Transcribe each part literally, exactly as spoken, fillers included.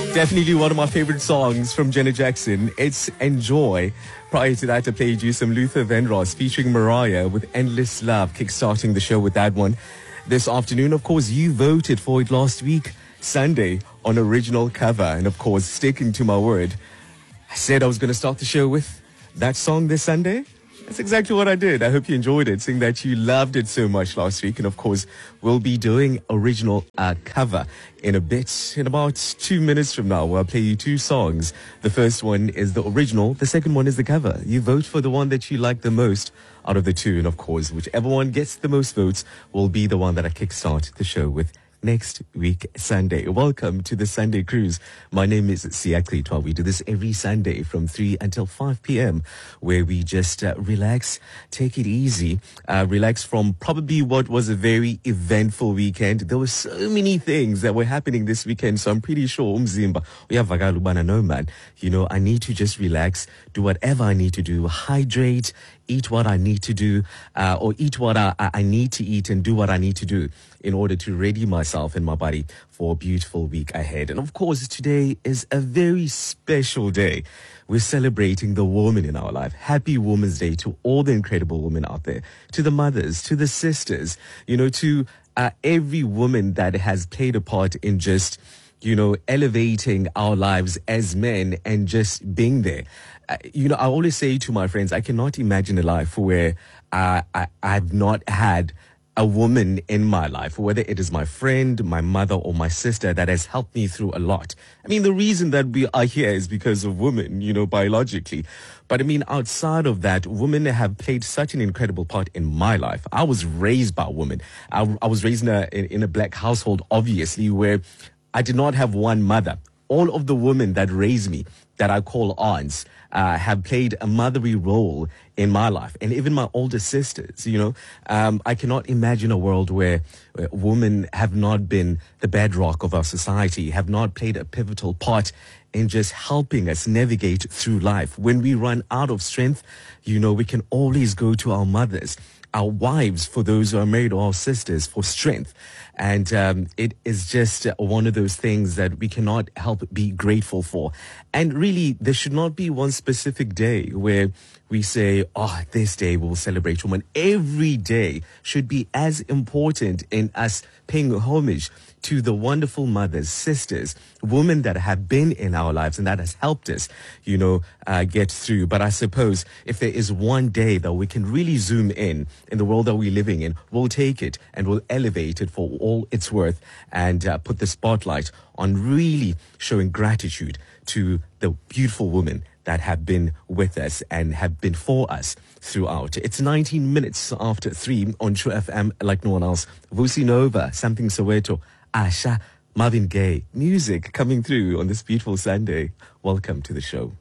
Definitely one of my favorite songs from Janet Jackson. It's Enjoy. Prior to that, I played you some Luther Vandross featuring Mariah with Endless Love, kickstarting the show with that one. This afternoon, of course, you voted for it last week, Sunday, on original cover. And of course, sticking to my word, I said I was going to start the show with that song this Sunday. That's exactly what I did. I hope you enjoyed it, seeing that you loved it so much last week. And of course, we'll be doing original uh, cover in a bit. In about two minutes from now, I'll play you two songs. The first one is the original. The second one is the cover. You vote for the one that you like the most out of the two. And of course, whichever one gets the most votes will be the one that I kickstart the show with next week, Sunday. Welcome to the Sunday Cruise. My name is Siya Klitwa. We do this every Sunday from three until five p.m. where we just uh, relax, take it easy, uh, relax from probably what was a very eventful weekend. There were so many things that were happening this weekend, so I'm pretty sure umzimba uyavakala ubana no man. You know, I need to just relax, do whatever I need to do, hydrate, eat what I need to do, uh, or eat what I, I need to eat and do what I need to do in order to ready myself and my body for a beautiful week ahead. And of course, today is a very special day. We're celebrating the woman in our life. Happy Women's Day to all the incredible women out there, to the mothers, to the sisters, you know, to uh, every woman that has played a part in just, you know, elevating our lives as men and just being there. Uh, you know, I always say to my friends, I cannot imagine a life where uh, I, I've not had a woman in my life, whether it is my friend, my mother, or my sister, that has helped me through a lot. I mean, the reason that we are here is because of women, you know, biologically. But I mean, outside of that, women have played such an incredible part in my life. I was raised by women. I, I was raised in a, in, in a black household, obviously, where I did not have one mother. All of the women that raised me, that I call aunts, uh, have played a motherly role in my life. And even my older sisters, you know, um, I cannot imagine a world where, where women have not been the bedrock of our society, have not played a pivotal part in just helping us navigate through life. When we run out of strength, you know, we can always go to our mothers, our wives, for those who are married, or our sisters for strength. And um, it is just uh, one of those things that we cannot help be grateful for. And really, there should not be one specific day where we say, oh, this day we'll celebrate women. Every day should be as important in us paying homage to the wonderful mothers, sisters, women that have been in our lives and that has helped us, you know, uh, get through. But I suppose if there is one day that we can really zoom in, in the world that we're living in, we'll take it and we'll elevate it for all it's worth and uh, put the spotlight on really showing gratitude to the beautiful women that have been with us and have been for us throughout. It's nineteen minutes after three on True F M, like no one else. Vusi Nova, Something Soweto, Asha, Marvin Gaye. Music coming through on this beautiful Sunday. Welcome to the show.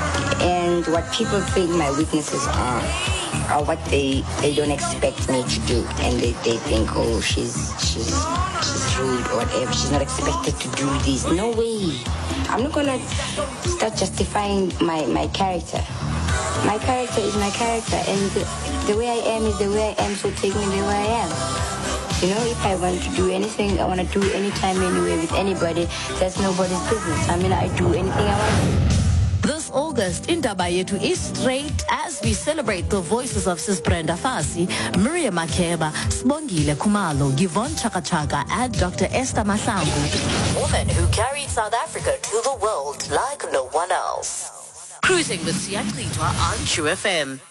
And what people think my weaknesses are, are what they, they don't expect me to do. And they, they think, oh, she's, she's, she's rude or whatever. She's not expected to do this. No way. I'm not going to start justifying my, my character. My character is my character. And the, the way I am is the way I am, so take me the way I am. You know, if I want to do anything, I want to do anytime, anywhere, with anybody, that's nobody's business. I mean, I do anything I want to. This August, Indaba Yetu is straight as we celebrate the voices of Sis Brenda Fassie, Miriam Makeba, Sibongile Khumalo, Yvonne Chaka Chaka, and Doctor Esther Masango. Women who carried South Africa to the world like no one else. Cruising with Siya Klitwa on True F M.